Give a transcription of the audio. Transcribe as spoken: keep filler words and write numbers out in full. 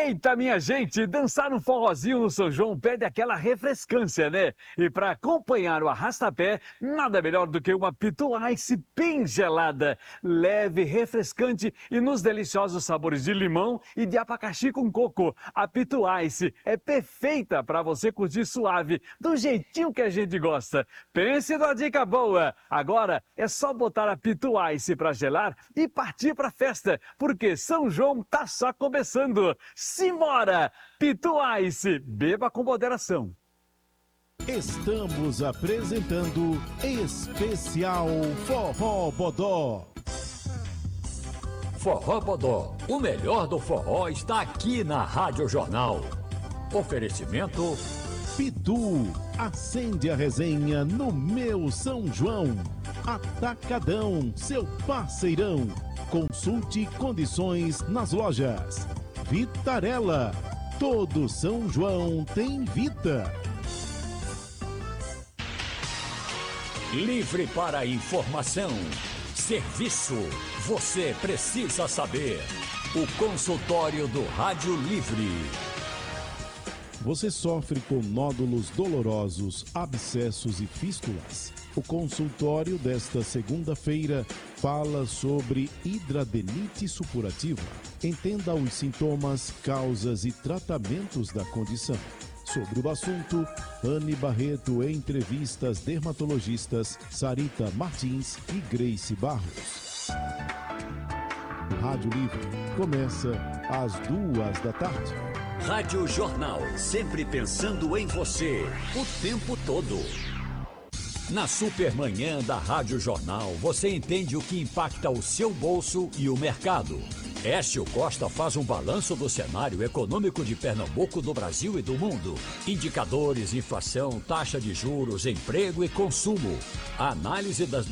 Eita, minha gente, dançar um forrozinho no São João pede aquela refrescância, né? E para acompanhar o arrastapé, nada melhor do que uma Pitu Ice bem gelada, leve, refrescante e nos deliciosos sabores de limão e de abacaxi com coco. A Pitu Ice é perfeita para você curtir suave, do jeitinho que a gente gosta. Pense numa dica boa! Agora é só botar a Pitu Ice para gelar e partir para a festa, porque São João tá só começando. Simbora! Pitu Ice, beba com moderação. Estamos apresentando Especial Forró Bodó. Forró Bodó, o melhor do forró está aqui na Rádio Jornal. Oferecimento Pitu, acende a resenha no meu São João. Atacadão, seu parceirão. Consulte condições nas lojas. Vitarella, todo São João tem Vita. Livre para informação. Serviço, você precisa saber. O consultório do Rádio Livre. Você sofre com nódulos dolorosos, abscessos e fístulas? O consultório desta segunda-feira fala sobre hidradenite supurativa. Entenda os sintomas, causas e tratamentos da condição. Sobre o assunto, Anne Barreto entrevista as dermatologistas Sarita Martins e Grace Barros. Rádio Livre começa às duas da tarde. Rádio Jornal, sempre pensando em você, o tempo todo. Na Supermanhã da Rádio Jornal, você entende o que impacta o seu bolso e o mercado. Écio Costa faz um balanço do cenário econômico de Pernambuco, do Brasil e do mundo. Indicadores, inflação, taxa de juros, emprego e consumo. A análise das